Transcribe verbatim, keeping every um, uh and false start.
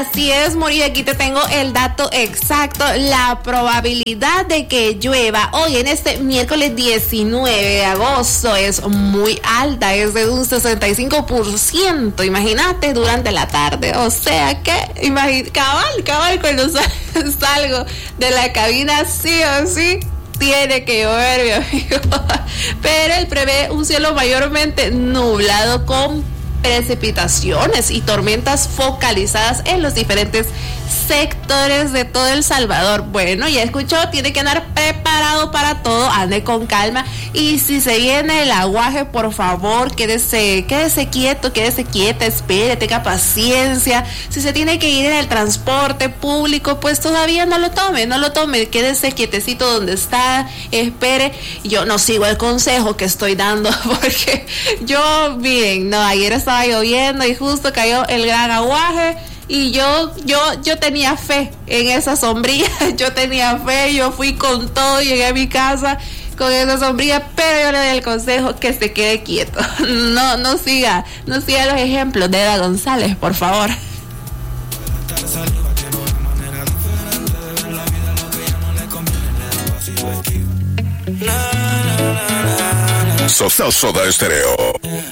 Así es, Muri, aquí te tengo el dato exacto. La probabilidad de que llueva hoy en este miércoles diecinueve de agosto es muy alta, es de un sesenta y cinco por ciento, imagínate, durante la tarde. O sea que, imagínate, cabal, cabal, cuando sal, salgo de la cabina, sí o sí, tiene que llover, mi amigo. Pero él prevé un cielo mayormente nublado con precipitaciones y tormentas focalizadas en los diferentes sectores de todo El Salvador. Bueno, ya escuchó, tiene que andar preparado para todo, ande con calma, y si se viene el aguaje, por favor, quédese, quédese quieto, quédese quieta, espere, tenga paciencia. Si se tiene que ir en el transporte público, pues todavía no lo tome, no lo tome, quédese quietecito donde está, espere. Yo no sigo el consejo que estoy dando, porque yo, bien, no, ayer estaba lloviendo y justo cayó el gran aguaje. Y yo, yo, yo tenía fe en esa sombrilla, yo tenía fe, yo fui con todo, llegué a mi casa con esa sombrilla, pero yo le doy el consejo que se quede quieto. No, no siga, no siga los ejemplos de Eda González, por favor. Soda Estéreo.